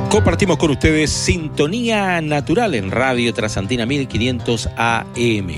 Compartimos con ustedes Sintonía Natural en Radio Trasantina 1500 AM.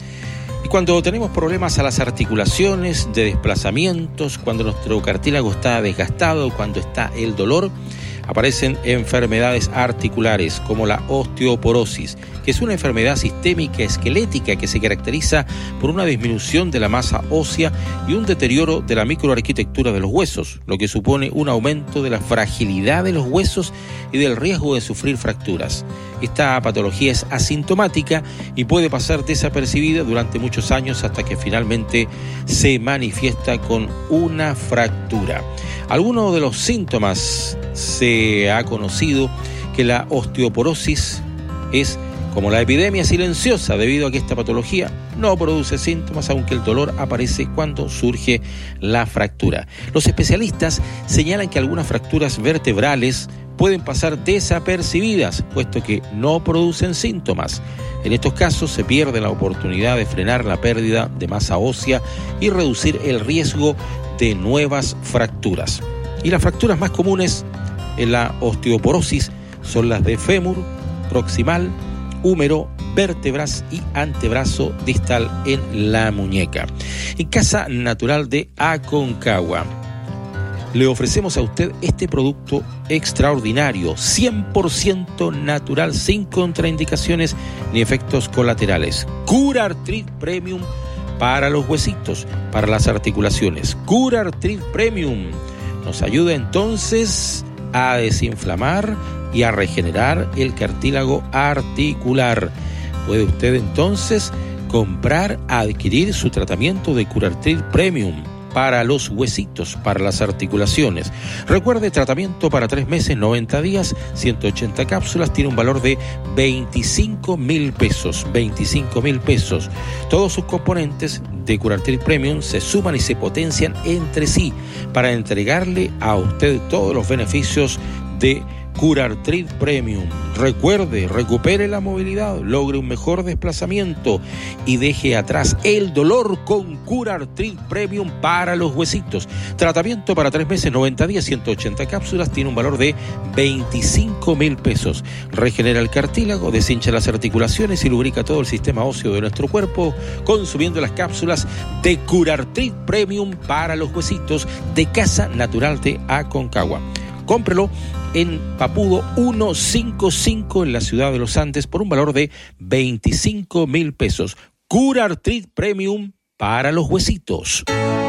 Y cuando tenemos problemas a las articulaciones, de desplazamientos, cuando nuestro cartílago está desgastado, cuando está el dolor, aparecen enfermedades articulares como la osteoporosis, que es una enfermedad sistémica esquelética que se caracteriza por una disminución de la masa ósea y un deterioro de la microarquitectura de los huesos, lo que supone un aumento de la fragilidad de los huesos y del riesgo de sufrir fracturas. Esta patología es asintomática y puede pasar desapercibida durante muchos años hasta que finalmente se manifiesta con una fractura. Algunos de los síntomas: se ha conocido que la osteoporosis es como la epidemia silenciosa, debido a que esta patología no produce síntomas, aunque el dolor aparece cuando surge la fractura. Los especialistas señalan que algunas fracturas vertebrales pueden pasar desapercibidas, puesto que no producen síntomas. En estos casos se pierde la oportunidad de frenar la pérdida de masa ósea y reducir el riesgo de nuevas fracturas. Y las fracturas más comunes en la osteoporosis son las de fémur, proximal, húmero, vértebras y antebrazo distal en la muñeca. En Casa Natural de Aconcagua le ofrecemos a usted este producto extraordinario, 100% natural, sin contraindicaciones ni efectos colaterales. CuraArthrit Premium para los huesitos, para las articulaciones. CuraArthrit Premium nos ayuda entonces a desinflamar y a regenerar el cartílago articular. Puede usted entonces adquirir su tratamiento de CuraArthrit Premium para los huesitos, para las articulaciones. Recuerde, tratamiento para 3 meses, 90 días, 180 cápsulas, tiene un valor de 25.000 pesos. 25.000 pesos. Todos sus componentes de CuraArthrit Premium se suman y se potencian entre sí para entregarle a usted todos los beneficios de CuraArthrit Premium. Recuerde, recupere la movilidad, logre un mejor desplazamiento y deje atrás el dolor con CuraArthrit Premium para los huesitos. Tratamiento para 3 meses, 90 días, 180 cápsulas, tiene un valor de 25.000 pesos. Regenera el cartílago, deshincha las articulaciones y lubrica todo el sistema óseo de nuestro cuerpo, consumiendo las cápsulas de CuraArthrit Premium para los huesitos de Casa Natural de Aconcagua. Cómprelo en Papudo 155 en la ciudad de Los Andes por un valor de 25.000 pesos. CuraArthrit Premium para los huesitos.